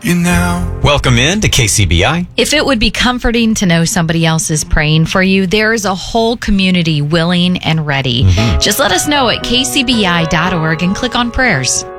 you now. Welcome in to KCBI. If it would be comforting to know somebody else is praying for you, there is a whole community willing and ready. Just let us know at kcbi.org and click on prayers.